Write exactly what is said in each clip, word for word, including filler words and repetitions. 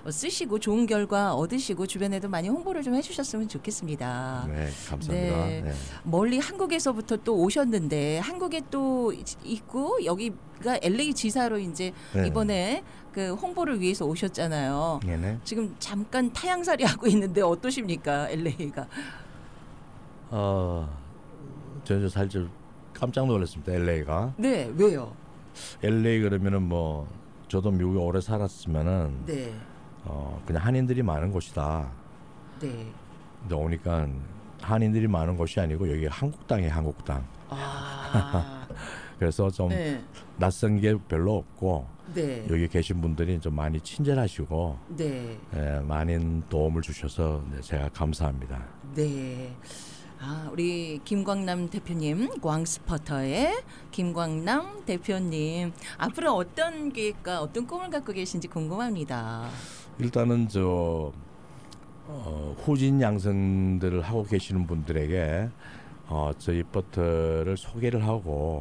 쓰시고 좋은 결과 얻으시고 주변에도 많이 홍보를 좀 해주셨으면 좋겠습니다. 네, 감사합니다. 네. 네. 멀리 한국에서부터 또 오셨는데 한국에 또 있고 여기가 엘에이 지사로 이제 네. 이번에 그 홍보를 위해서 오셨잖아요. 네네. 지금 잠깐 타향살이 하고 있는데 어떠십니까, 엘에이가? 어, 저는 살짝 깜짝 놀랐습니다. 엘에이가. 네, 왜요? 엘에이 그러면은 뭐 저도 미국에 오래 살았으면은 네, 어, 그냥 한인들이 많은 곳이다. 네. 근데 오니까 한인들이 많은 곳이 아니고 여기 한국 땅이에요, 한국 땅. 아, 그래서 좀 네, 낯선 게 별로 없고 네, 여기 계신 분들이 좀 많이 친절하시고 네, 예, 많은 도움을 주셔서 네, 제가 감사합니다. 네. 아, 우리 김광남 대표님, 광스퍼터의 김광남 대표님, 앞으로 어떤 계획과 어떤 꿈을 갖고 계신지 궁금합니다. 일단은 저 어, 후진 양성들을 하고 계시는 분들에게 어, 저희 버터를 소개를 하고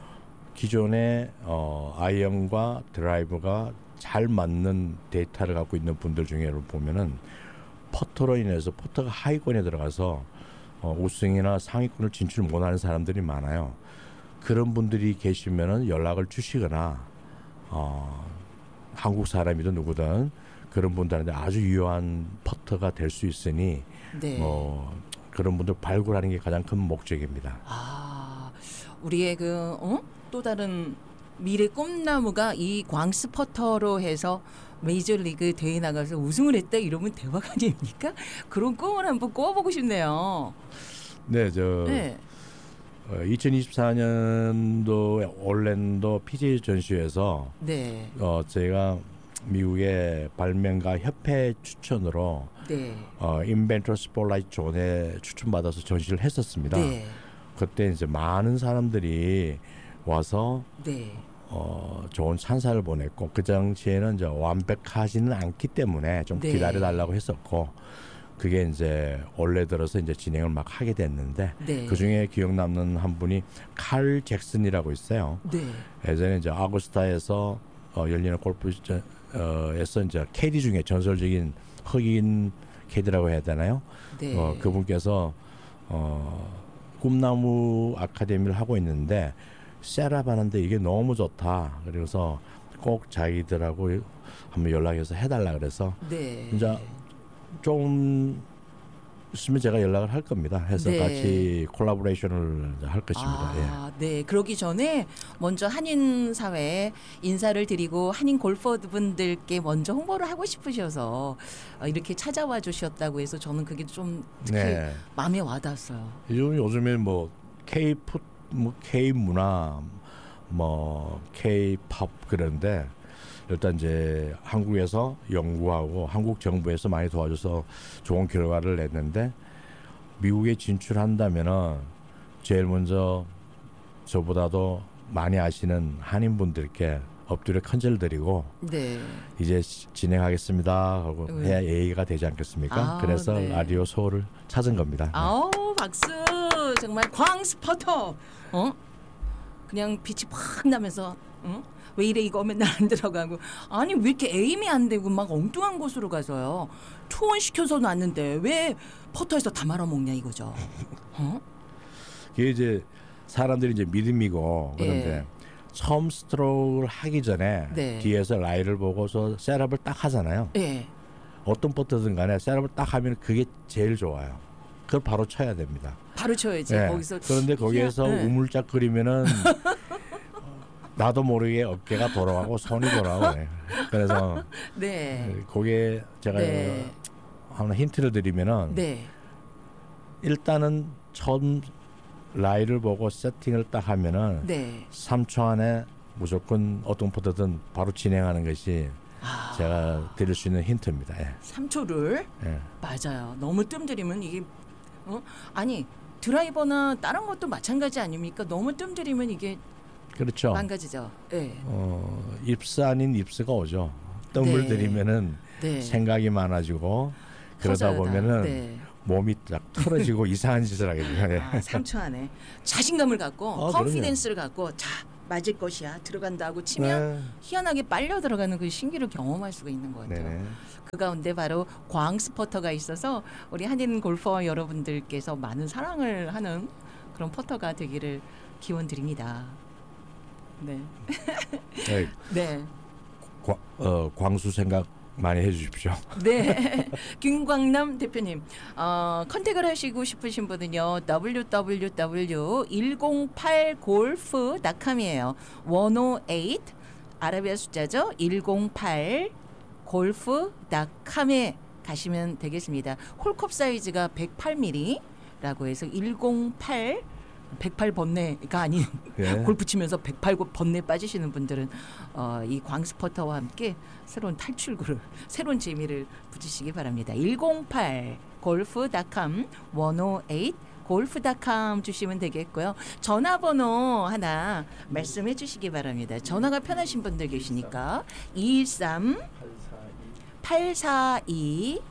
기존의 어, 아이언과 드라이버가 잘 맞는 데이터를 갖고 있는 분들 중에 보면은 퍼터로 인해서 퍼터가 하위권에 들어가서 어, 우승이나 상위권을 진출 못하는 사람들이 많아요. 그런 분들이 계시면은 연락을 주시거나 어, 한국 사람이든 누구든 그런 분들한테 아주 유효한 퍼터가 될 수 있으니 네. 뭐 그런 분들 발굴하는 게 가장 큰 목적입니다. 아, 우리의 그 어? 또 다른 미래 꿈나무가 이 광스퍼터로 해서 메이저리그 대회 나가서 우승을 했다 이러면 대박 아닙니까? 그런 꿈을 한번 꿔보고 싶네요. 네, 저 네. 어, 이천이십사 년도 올랜도 피지에이 전시회에서 네. 어, 제가 미국의 발명가 협회 추천으로 네. 어, 인벤터 스폴라이트 존에 추천받아서 전시를 했었습니다. 네. 그때 이제 많은 사람들이 와서 네. 어, 좋은 찬사를 보냈고 그 당시에는 이제 완벽하지는 않기 때문에 좀 네. 기다려달라고 했었고 그게 이제 올해 들어서 이제 진행을 막 하게 됐는데 네. 그 중에 기억 남는 한 분이 칼 잭슨이라고 있어요. 네. 예전에 이제 아구스타에서 어, 열리는 골프에서 이제 캐디 중에 전설적인 흑인 캐디라고 해야 되나요? 네. 어, 그분께서 어, 꿈나무 아카데미를 하고 있는데 셋업 하는데 이게 너무 좋다. 그래서 꼭 자기들하고 한번 연락해서 해달라 그래서 네. 이제 좀 있으면 제가 연락을 할 겁니다. 해서 네. 같이 콜라보레이션을 이제 할 것입니다. 아, 네. 그러기 전에 먼저 한인 사회에 인사를 드리고 한인 골퍼분들께 먼저 홍보를 하고 싶으셔서 어, 이렇게 찾아와 주셨다고 해서 저는 그게 좀 특히 네. 마음에 와닿았어요. 요즘 요즘에 뭐 K-풋, 뭐 K 문화, 뭐 K-팝 그런데 일단 이제 한국에서 연구하고 한국 정부에서 많이 도와줘서 좋은 결과를 냈는데 미국에 진출한다면은 제일 먼저 저보다도 많이 아시는 한인분들께 엎드려 큰절드리고 네. 이제 진행하겠습니다 하고 네. 해야 예의가 되지 않겠습니까? 아, 그래서 네. 라디오 소를 찾은 겁니다. 아우 박수. 정말 광스퍼터. 어? 그냥 빛이 팍 나면서 어? 왜 이래 이거 맨날 안 들어가고 아니 왜 이렇게 에임이 안 되고 막 엉뚱한 곳으로 가서요 초원시켜서 놨는데 왜 퍼터에서 다 말아먹냐 이거죠. 어? 이게 이제 사람들이 이제 믿음이고 그런데 예. 처음 스트로크를 하기 전에 네. 뒤에서 라이를 보고서 셋업을 딱 하잖아요. 예. 어떤 퍼터든 간에 셋업을 딱 하면 그게 제일 좋아요. 그걸 바로 쳐야 됩니다. 바로 쳐야지. 네. 거기서 그런데 거기에서 네. 우물짝거리면은 나도 모르게 어깨가 돌아가고 손이 돌아가고 그래요. 그래서 네. 거기에 제가 네. 하나 힌트를 드리면은 네. 일단은 처음 라이를 보고 세팅을 딱 하면은 네. 삼 초 안에 무조건 어떤 퍼터든 바로 진행하는 것이 아, 제가 드릴 수 있는 힌트입니다. 예. 삼 초를 예. 맞아요. 너무 뜸들이면 이게 어? 아니 드라이버나 다른 것도 마찬가지 아닙니까? 너무 뜸들이면 이게 그렇죠. 망가지죠. 네. 어, 입스 아닌 입스가 오죠. 뜸을 네. 들이면은 네. 생각이 많아지고 그러다 커져요, 다. 보면은 네. 몸이 딱 틀어지고 이상한 짓을 하게 돼요. 예. 아, 삼 초 안에 자신감을 갖고 아, 컨피던스를 갖고 자 맞을 것이야 들어간다 하고 치면 네. 희한하게 빨려 들어가는 그 신기를 경험할 수가 있는 것 같아요. 네네. 그 가운데 바로 광스퍼터가 있어서 우리 한인 골퍼 여러분들께서 많은 사랑을 하는 그런 퍼터가 되기를 기원드립니다. 네. 네. 네. 과, 어, 광수 생각 많이 해주십시오. 네. 김광남 대표님, 어, 컨택을 하시고 싶으신 분은요, 더블유 더블유 더블유 일공팔 골프 닷컴이에요. 백팔 아라비아 숫자죠. 일공팔 골프 닷컴에 가시면 되겠습니다. 홀컵 사이즈가 백팔 밀리미터라고 해서 일공팔 백팔 번뇌가 아닌 예. 골프 치면서 백팔 번뇌 빠지시는 분들은 어, 이 광스퍼터와 함께 새로운 탈출구를 새로운 재미를 붙이시기 바랍니다. 일공팔 골프 닷컴 백팔 골프 닷컴 주시면 되겠고요. 전화번호 하나 말씀해 주시기 바랍니다. 전화가 편하신 분들 계시니까 이일삼 팔사이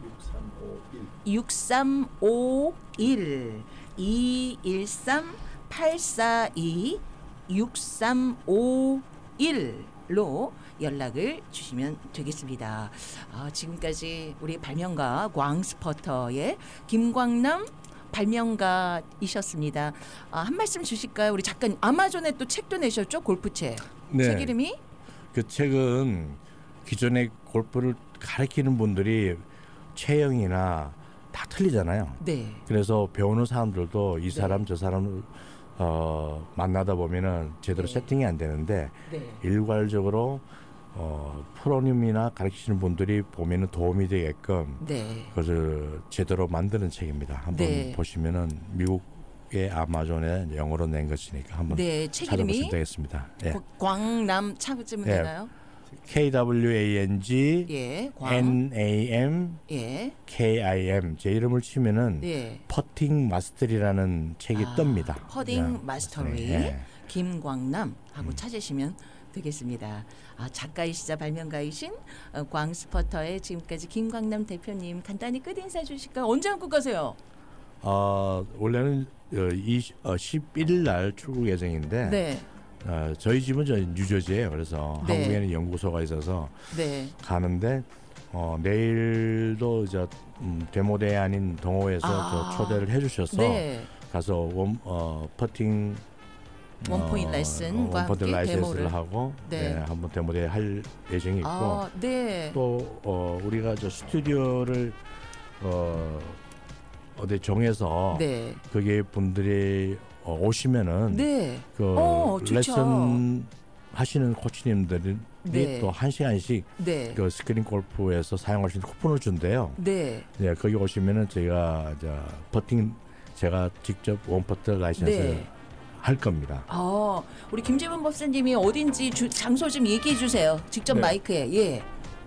육삼오일 이일삼 팔사이 육삼오일로 연락을 주시면 되겠습니다. 아, 지금까지 우리 발명가 광스퍼터의 김광남 발명가이셨습니다. 아, 한 말씀 주실까요? 우리 작가님 아마존에 또 책도 내셨죠? 골프책. 네. 책 이름이? 그 책은 기존에 골프를 가르치는 분들이 체형이나 다 틀리잖아요. 네. 그래서 배우는 사람들도 이 사람 네. 저 사람을 어, 만나다 보면은 제대로 네. 세팅이 안 되는데 네. 일괄적으로 어, 프로님이나 가르치시는 분들이 보면은 도움이 되게끔 네. 그것을 제대로 만드는 책입니다. 한번 네. 보시면은 미국의 아마존에 영어로 낸 것이니까 한번 네, 책 찾아보시면 이름이 되겠습니다. 예. 고- 광남 찾으면 예. 되나요? 케이 더블유 에이 엔 지 예, 광. 엔 에이 엠 예, 케이 아이 엠 제 이름을 치면은 예. 퍼팅 마스터리라는 책이 아, 뜹니다. 퍼팅 예. 마스터리 예. 김광남 하고 음. 찾으시면 되겠습니다. 아, 작가이시자 발명가이신 어, 광스퍼터의 지금까지 김광남 대표님 간단히 끝 인사 주실까요? 언제 한국 가세요? 어, 원래는 어, 이, 어, 십일 일 날 출국 예정인데 네, 어, 저희 집은 저 뉴저지예요. 그래서 네. 한국에는 연구소가 있어서 네. 가는데 어, 내일도 저 음, 데모대 아닌 동호회에서 아. 저 초대를 해주셔서 네. 가서 원 어, 퍼팅 원포인트 레슨과 원포인트 함께 라이센스를 데모를. 하고 네. 네, 한번 데모대 할 예정이 있고 아, 네. 또 어, 우리가 저 스튜디오를 어, 어디 정해서 네. 거기에 분들이 어, 오시면은 네. 그 어, 좋죠. 레슨 하시는 코치님들이 네. 또 한 시간씩 네. 그 스크린 골프에서 사용할 수 있는 쿠폰을 준대요. 네. 네, 거기 오시면은 제가 저 퍼팅 제가 직접 원퍼트 라이센스 네. 할 겁니다. 어, 우리 김재문 법사님이 어딘지 주, 장소 좀 얘기해 주세요. 직접 네. 마이크에. 예.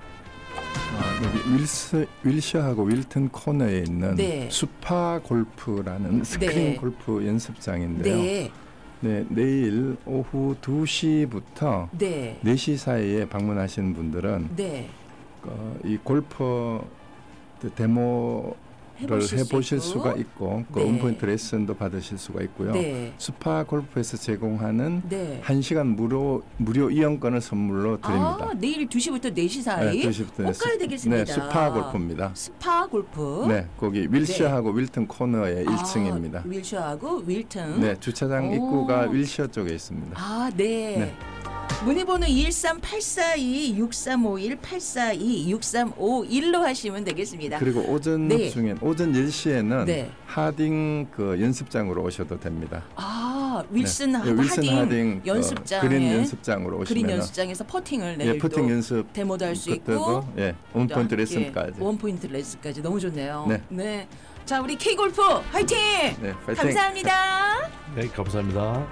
아, 여기 윌스, 윌셔하고 윌튼 코너에 있는 네. 수파 골프라는 스크린 네. 골프 연습장인데요. 네. 네, 내일 오후 두 시부터 네. 네 시 사이에 방문하시는 분들은 네. 어, 이 골프 데모를 해보실, 해보실 수 수가 있고 그 네. 원포인트 레슨도 받으실 수가 있고요. 네. 수파 골프에서 제공하는 네. 한 시간 무료 무료 이용권을 선물로 드립니다. 아, 내일 두 시부터 네 시 사이 두 시부터 꼭 가야 되겠습니다. 네, 수파 골프입니다. 스파 골프. 네, 거기 윌셔하고 윌튼 코너의 아, 일 층입니다. 윌셔하고 윌튼. 네, 주차장 오. 입구가 윌셔 쪽에 있습니다. 아, 네. 네. 문의번호 일삼 팔사이 육삼오일 팔사이 육삼오일로 하시면 되겠습니다. 그리고 오전 네. 중엔 오전 열 시에는 네. 하딩 그 연습장으로 오셔도 됩니다. 아, 윌슨 네. 하고 예, 윌슨 하딩, 하딩 그 연습장에 그린 연습장으로 그린 오시면 연습장에서 퍼팅을 내일 예, 퍼팅 또 연습 데모도 할 수 있고 그때도 예, 원포인트 레슨까지. 예, 원포인트 레슨까지 너무 좋네요. 네. 자, 우리 K골프 화이팅! 네, 파이팅. 감사합니다. 네, 감사합니다.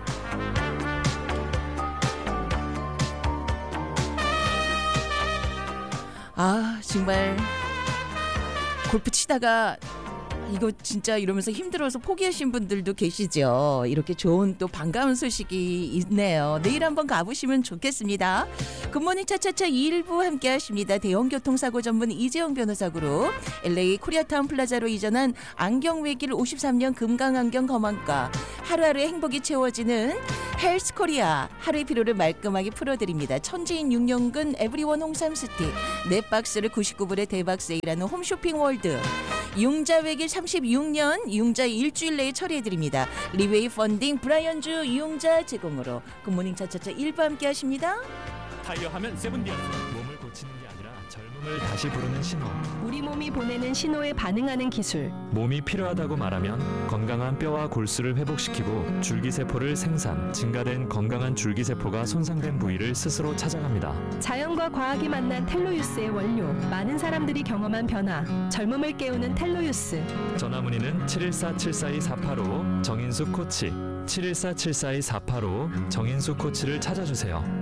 아, 정말 골프 치다가 이거 진짜 이러면서 힘들어서 포기하신 분들도 계시죠. 이렇게 좋은 또 반가운 소식이 있네요. 내일 한번 가보시면 좋겠습니다. 굿모닝 차차차 일 부 함께 하십니다. 대형교통사고 전문 이재용 변호사 그룹 엘에이 코리아타운 플라자로 이전한 안경외길 오십삼 년 금강안경 검안과 하루하루의 행복이 채워지는 헬스코리아 하루의 피로를 말끔하게 풀어드립니다. 천지인 육 년근 에브리원 홍삼 스틱 네 박스를 구십구 불에 대박 세일하는 홈쇼핑 월드 융자 외길 삼십육 년 융자 일주일 내에 처리해드립니다. 리웨이 펀딩 브라이언주 융자 제공으로 굿모닝 차차차 일 부 함께 하십니다. 타이어 하면 세븐디언스. 몸을 고치는 게 아니라 젊음을 다시 부르는 신호. 우리 몸이 보내는 신호에 반응하는 기술. 몸이 필요하다고 말하면 건강한 뼈와 골수를 회복시키고 줄기세포를 생산, 증가된 건강한 줄기세포가 손상된 부위를 스스로 찾아갑니다. 자연과 과학이 만난 텔로유스의 원료. 많은 사람들이 경험한 변화. 젊음을 깨우는 텔로유스. 전화문의는 칠일사 칠사이 사팔오 정인수 코치 칠일사 칠사이 사팔오 정인수 코치를 찾아주세요.